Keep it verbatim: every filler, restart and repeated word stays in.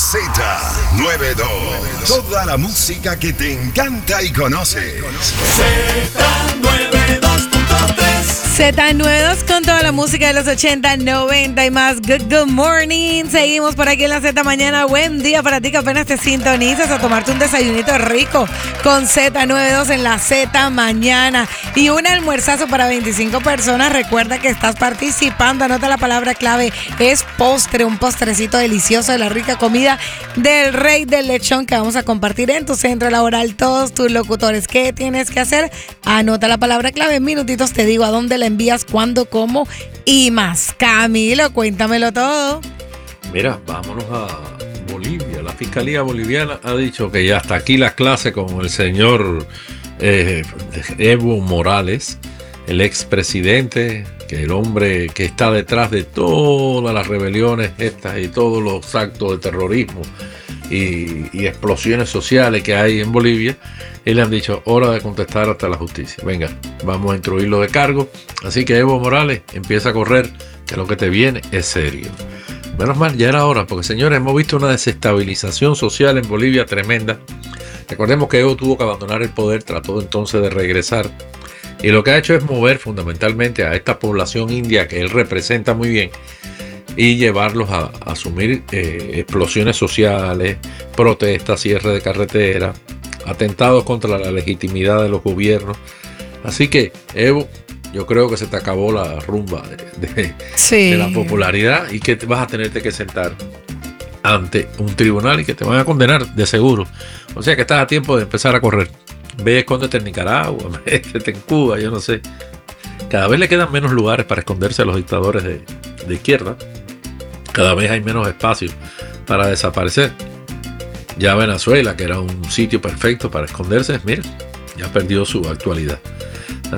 Z noventa y dos. Toda la música que te encanta y conoces. Z noventa y dos punto tres. Z noventa y dos con toda la música de los ochenta, noventa y más. Good, good morning. Seguimos por aquí en la Z Mañana. Buen día para ti que apenas te sintonizas a tomarte un desayunito rico con Z noventa y dos en la Z Mañana. Y un almuerzazo para veinticinco personas. Recuerda que estás participando. Anota la palabra clave. Es postre, un postrecito delicioso de la rica comida del Rey del Lechón que vamos a compartir en tu centro laboral. Todos tus locutores. ¿Qué tienes que hacer? Anota la palabra clave. En minutitos te digo a dónde la envías, cuándo, cómo y más. Camilo, cuéntamelo todo. Mira, vámonos a Bolivia. La Fiscalía Boliviana ha dicho que ya hasta aquí las clases con el señor eh, Evo Morales, el expresidente, que el hombre que está detrás de todas las rebeliones estas y todos los actos de terrorismo y, y explosiones sociales que hay en Bolivia. Y le han dicho, hora de contestar hasta la justicia. Venga, vamos a instruirlo de cargo. Así que Evo Morales empieza a correr, que lo que te viene es serio. Menos mal, ya era hora, porque señores, hemos visto una desestabilización social en Bolivia tremenda. Recordemos que Evo tuvo que abandonar el poder, trató entonces de regresar. Y lo que ha hecho es mover fundamentalmente a esta población india que él representa muy bien y llevarlos a, a asumir eh, explosiones sociales, protestas, cierre de carretera, atentados contra la legitimidad de los gobiernos. Así que, Evo, yo creo que se te acabó la rumba de, de, sí. de la popularidad y que te vas a tenerte que sentar ante un tribunal y que te van a condenar de seguro. O sea que estás a tiempo de empezar a correr. Ve, escóndete en Nicaragua, escóndete en Cuba, yo no sé. Cada vez le quedan menos lugares para esconderse a los dictadores de, de izquierda. Cada vez hay menos espacio para desaparecer. Ya Venezuela, que era un sitio perfecto para esconderse, mira, ya perdió su actualidad.